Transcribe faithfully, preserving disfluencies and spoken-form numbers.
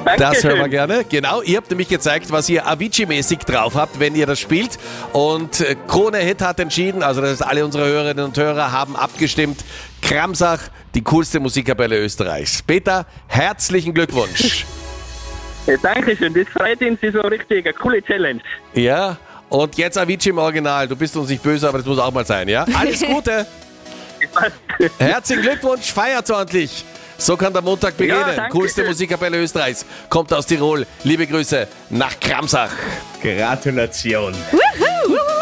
Das hören wir gerne. Genau, ihr habt nämlich gezeigt, was ihr Avicii-mäßig drauf habt, wenn ihr das spielt. Und äh, Krone Hit hat entschieden, also das heißt, alle unsere Hörerinnen und Hörer haben abgestimmt. Kramsach, die coolste Musikkapelle Österreichs. Peter, herzlichen Glückwunsch. Ja, Dankeschön, das freut uns, das ist so richtig eine coole Challenge. Ja, und jetzt Avicii im Original. Du bist uns nicht böse, aber das muss auch mal sein, ja? Alles Gute. Herzlichen Glückwunsch, feiert ordentlich. So kann der Montag beginnen. Ja, Coolste Musikkapelle Österreichs. Kommt aus Tirol. Liebe Grüße nach Kramsach. Gratulation. Woo!